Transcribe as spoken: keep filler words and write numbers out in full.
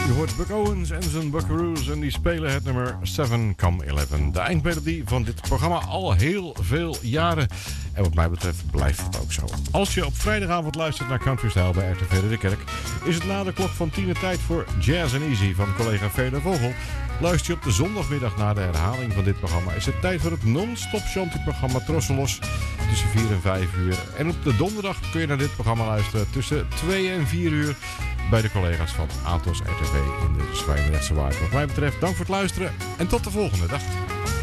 Je hoort Buck Owens en zijn Buckaroos en die spelen het nummer seven come eleven. De eindmelodie van dit programma al heel veel jaren. En wat mij betreft blijft het ook zo. Als je op vrijdagavond luistert naar Country Style bij R T V de Kerk, is het na de klok van tien tijd voor Jazz and Easy van collega Vele Vogel. Luister je op de zondagmiddag naar de herhaling van dit programma, is het tijd voor het non-stop shanty-programma Trosselos tussen vier en vijf uur. En op de donderdag kun je naar dit programma luisteren tussen twee en vier uur bij de collega's van Atos R T V in de Zwijndrechtse Waard. Wat mij betreft, dank voor het luisteren en tot de volgende dag.